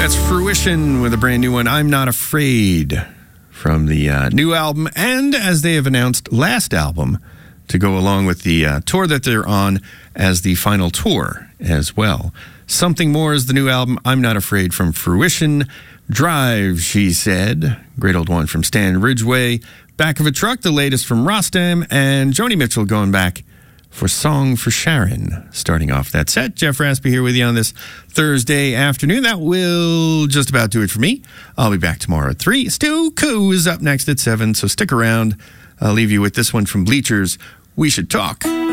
That's Fruition with a brand new one, I'm Not Afraid, from the new album, and as they have announced, last album to go along with the tour that they're on as the final tour as well. Something More is the new album, I'm Not Afraid, from Fruition. Drive, She Said, great old one from Stan Ridgway. Back of a Truck, the latest from Rostam, and Joni Mitchell going back for Song for Sharon. Starting off that set, Jeff Raspy here with you on this Thursday afternoon. That will just about do it for me. I'll be back tomorrow at 3. Stu Koo is up next at 7, so stick around. I'll leave you with this one from Bleachers, We Should Talk.